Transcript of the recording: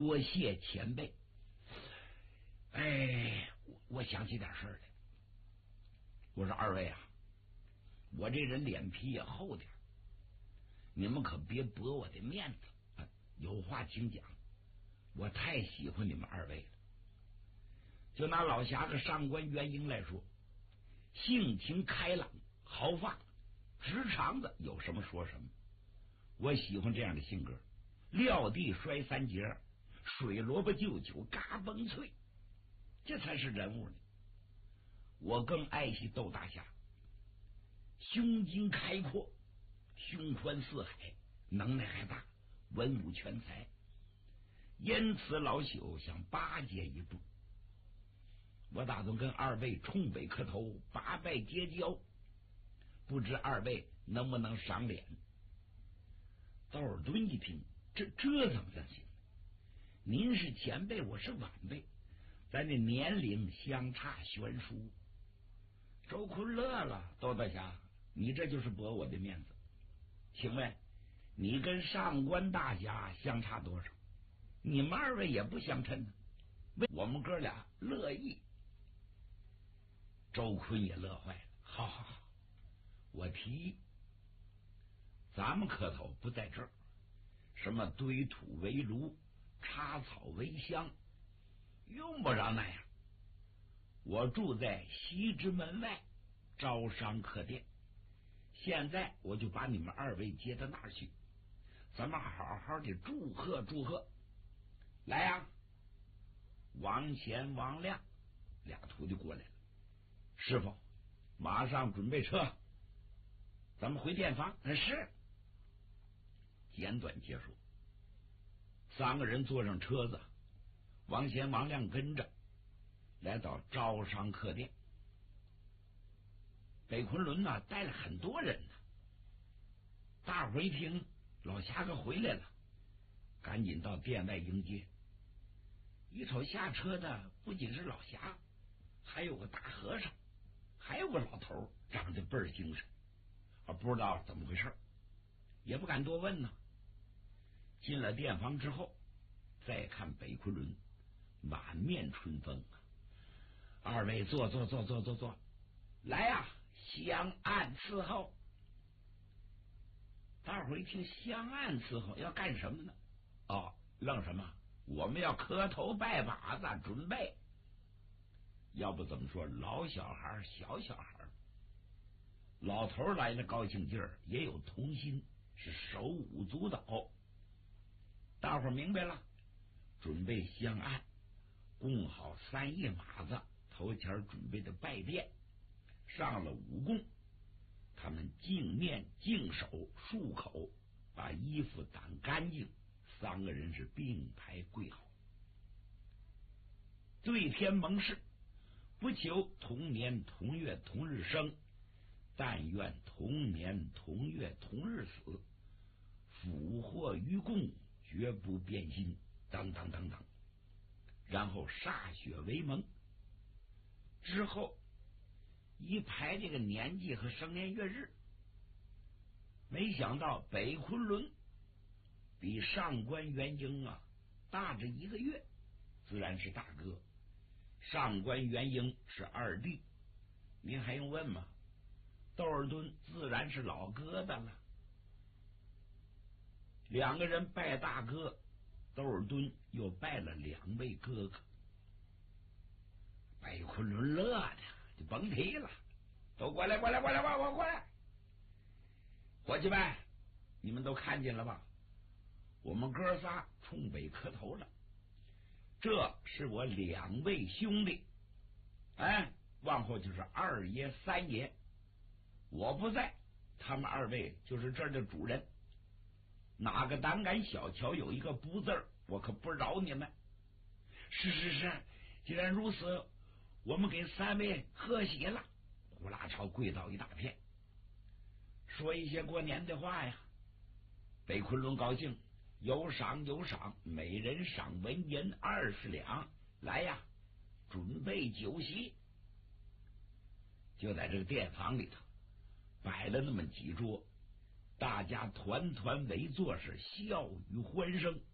多谢前辈。我想起点事儿来。我说二位啊，我这人脸皮也厚点，你们可别驳我的面子啊！有话请讲，我太喜欢你们二位了。就拿老侠和上官元英来说，性情开朗豪放，直肠子，有什么说什么。我喜欢这样的性格，撂地摔三节，水萝卜就酒嘎嘣脆，这才是人物呢。我更爱惜窦大侠，胸襟开阔，胸宽似海，能耐还大，文武全才，因此老朽想巴结一步。我打算跟二位冲北磕头，八拜结交，不知二位能不能赏脸？道尔顿一听，这怎么行？您是前辈，我是晚辈，咱这年龄相差悬殊。周坤乐了，窦大侠，你这就是驳我的面子。请问你跟上官大侠相差多少？你们二位也不相称呢。我们哥俩乐意。周坤也乐坏了，好，我提议，咱们磕头不在这儿，什么堆土为炉，插草为香，用不着那样。我住在西直门外招商客店，现在我就把你们二位接到那儿去，咱们好好的祝贺祝贺。来呀，王贤王亮俩徒弟过来了。师傅，马上准备车，咱们回店房。是。简短结束，三个人坐上车子，王贤王亮跟着来到招商客店。北昆仑呢带了很多人呢，大伙一听老侠客回来了，赶紧到店外迎接。一瞅下车的不仅是老侠，还有个大和尚，还有个老头，长得倍儿精神，不知道怎么回事，也不敢多问呢。进了店房之后，再看北昆仑，满面春风啊！二位坐，来呀，相岸伺候。大伙一听相岸伺候要干什么呢？愣什么？我们要磕头拜把子，准备。要不怎么说老小孩小小孩？老头来了高兴劲儿，也有童心，是手舞足蹈。大伙明白了，准备相岸，供好三叶马子，头前准备的拜殿，上了武功，他们净面净手漱口，把衣服掸干净，三个人是并排跪好。对天盟誓，不求同年同月同日生，但愿同年同月同日死，福祸与共，绝不变心，等等等等。然后歃血为盟，之后一排这个年纪和生年月日。没想到北昆仑比上官元英大着1个月，自然是大哥。上官元英是二弟，您还用问吗？窦尔敦自然是老哥的了。两个人拜大哥，窦尔敦又拜了2位哥哥。北昆仑乐的就甭提了，都过来，过来！伙计们，你们都看见了吧？我们哥仨冲北磕头了。这是我2位兄弟，往后就是2爷3爷，我不在，他们2位就是这儿的主人。哪个胆敢小瞧有一个不字，我可不饶你们。是，既然如此，我们给3位贺喜了。呼啦朝跪倒一大片，说一些过年的话呀。北昆仑高兴，有赏，每人赏文银20两，来呀，准备酒席。就在这个店房里头摆了那么几桌，大家团团围坐，是笑语欢声。